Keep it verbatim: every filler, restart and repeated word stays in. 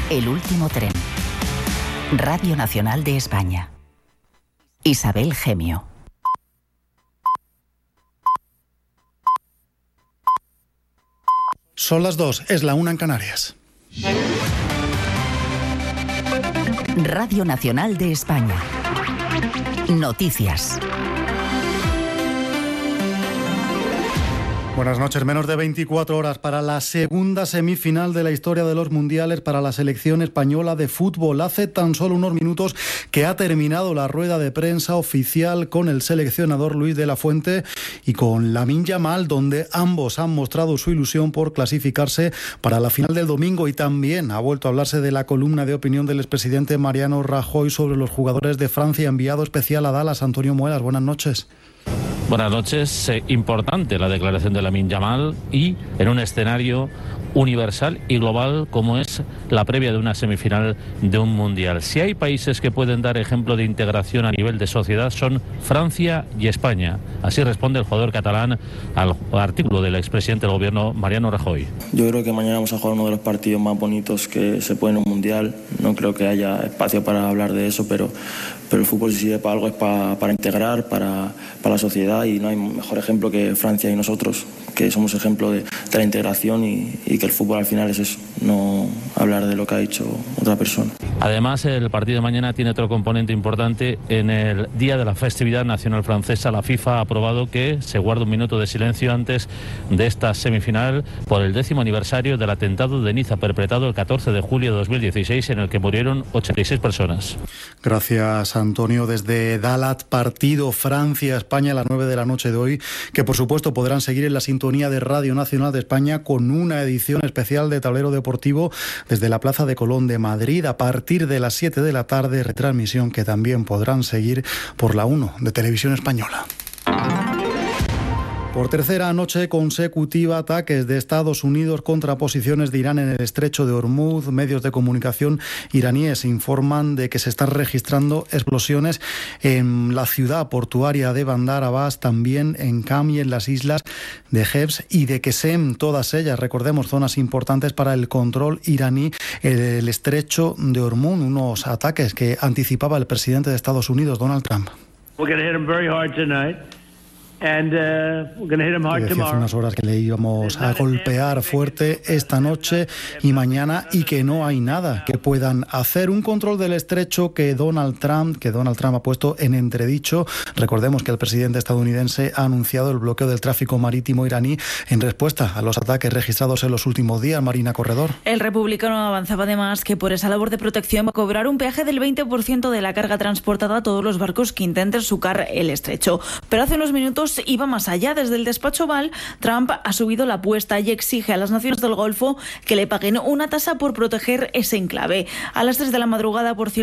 El último tren. Radio Nacional de España. Isabel Gemio. Son las dos, es la una en Canarias. Radio Nacional de España. Noticias. Buenas noches. Menos de veinticuatro horas para la segunda semifinal de la historia de los mundiales para la selección española de fútbol. Hace tan solo unos minutos que ha terminado la rueda de prensa oficial con el seleccionador Luis de la Fuente y con Lamine Yamal, donde ambos han mostrado su ilusión por clasificarse para la final del domingo, y también ha vuelto a hablarse de la columna de opinión del expresidente Mariano Rajoy sobre los jugadores de Francia. Enviado especial a Dallas, Antonio Muelas. Buenas noches. Buenas noches. Eh, importante la declaración de Lamine Yamal, y en un escenario universal y global como es la previa de una semifinal de un mundial. Si hay países que pueden dar ejemplo de integración a nivel de sociedad, son Francia y España. Así responde el jugador catalán al artículo del expresidente del gobierno Mariano Rajoy. Yo creo que mañana vamos a jugar uno de los partidos más bonitos que se puede en un mundial. No creo que haya espacio para hablar de eso, pero, pero el fútbol, si sirve para algo, es para, para integrar, para, para la sociedad, y no hay mejor ejemplo que Francia y nosotros, que somos ejemplo de, de la integración, y, y que el fútbol al final es eso, no hablar de lo que ha dicho otra persona. Además, el partido de mañana tiene otro componente importante. En el día de la festividad nacional francesa, la FIFA ha aprobado que se guarde un minuto de silencio antes de esta semifinal por el décimo aniversario del atentado de Niza, perpetrado el catorce de julio de dos mil dieciséis, en el que murieron ochenta y seis personas. Gracias, Antonio. Desde Dallas, partido Francia-España a las nueve de la noche de hoy, que por supuesto podrán seguir en la sintonía de Radio Nacional de España con una edición especial de Tablero Deportivo desde la Plaza de Colón de Madrid a partir de las siete de la tarde, retransmisión que también podrán seguir por la uno de Televisión Española. Por tercera noche consecutiva, ataques de Estados Unidos contra posiciones de Irán en el estrecho de Hormuz. Medios de comunicación iraníes informan de que se están registrando explosiones en la ciudad portuaria de Bandar Abbas, también en Qam y en las islas de Hejaz y de Qesem, todas ellas, recordemos, zonas importantes para el control iraní. El estrecho de Hormuz, unos ataques que anticipaba el presidente de Estados Unidos, Donald Trump. We're going to hit him very hard tonight. And, uh, we're gonna hit him hard decía hace unas horas que le íbamos a golpear fuerte esta noche y mañana, y que no hay nada que puedan hacer. Un control del estrecho que Donald Trump, que Donald Trump ha puesto en entredicho. Recordemos que el presidente estadounidense ha anunciado el bloqueo del tráfico marítimo iraní en respuesta a los ataques registrados en los últimos días. Marina Corredor. El republicano avanzaba además que por esa labor de protección va a cobrar un peaje del veinte por ciento de la carga transportada a todos los barcos que intenten surcar el estrecho. Pero hace unos minutos iba más allá. Desde el despacho Oval, Trump ha subido la apuesta y exige a las naciones del Golfo que le paguen una tasa por proteger ese enclave. A las tres de la madrugada, por cierto,